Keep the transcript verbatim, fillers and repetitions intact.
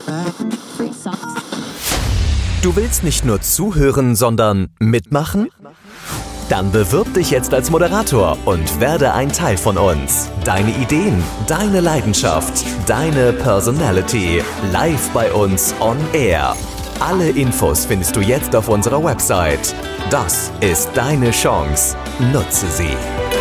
Du willst nicht nur zuhören, sondern mitmachen? Dann bewirb dich jetzt als Moderator und werde ein Teil von uns. Deine Ideen, deine Leidenschaft, deine Personality. Live bei uns on Air. Alle Infos findest du jetzt auf unserer Website. Das ist deine Chance. Nutze sie.